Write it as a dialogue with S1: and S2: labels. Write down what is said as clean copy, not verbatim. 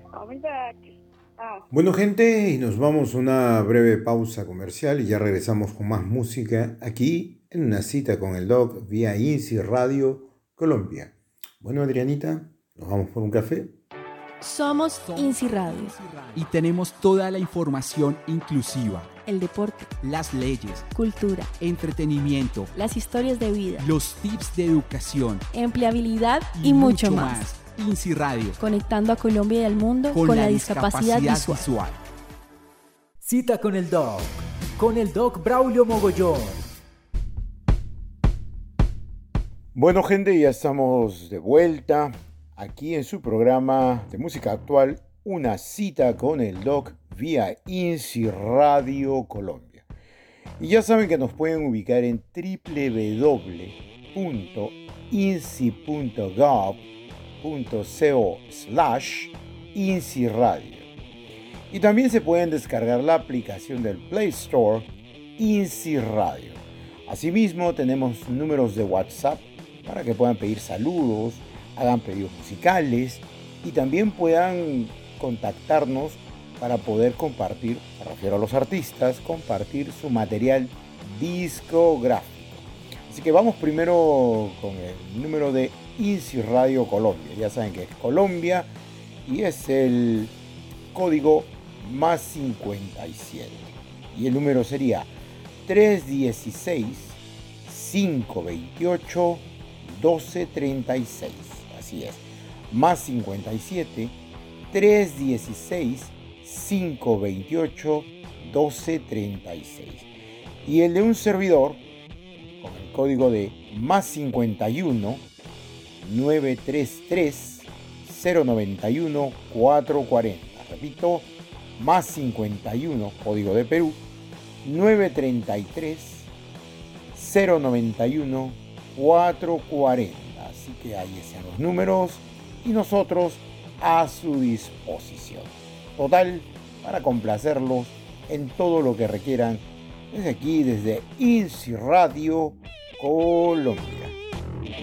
S1: I'll be back.
S2: Bueno, gente, y nos vamos a una breve pausa comercial y ya regresamos con más música aquí en una cita con el Doc vía INSI Radio Colombia. Bueno, Adrianita, ¿nos vamos por un café?
S3: Somos INSI Radio.
S4: Y tenemos toda la información inclusiva.
S3: El deporte,
S4: las leyes,
S3: cultura,
S4: entretenimiento,
S3: las historias de vida,
S4: los tips de educación,
S3: empleabilidad y mucho más.
S4: INSI Radio.
S3: Conectando a Colombia y al mundo con la discapacidad visual.
S5: Cita con el Doc Braulio Mogollón.
S2: Bueno, gente, ya estamos de vuelta aquí en su programa de música actual, Una cita con el Doc vía INSI Radio Colombia. Y ya saben que nos pueden ubicar en www.insi.gov.co/INSI Radio. Y también se pueden descargar la aplicación del Play Store INSI Radio. Asimismo, tenemos números de WhatsApp para que puedan pedir saludos, hagan pedidos musicales y también puedan contactarnos para poder compartir, me refiero a los artistas, compartir su material discográfico. Así que vamos primero con el número de INSI Radio Colombia. Ya saben que es Colombia y es el código más 57. Y el número sería 316-528-1236. Así es, más 57 316-528-1236. Y el de un servidor con el código de más 51 933 091 440. Repito, más 51, código de Perú, 933 091 440. Así que ahí están los números y nosotros a su disposición. Total, para complacerlos en todo lo que requieran desde aquí, desde INSI Radio Colombia.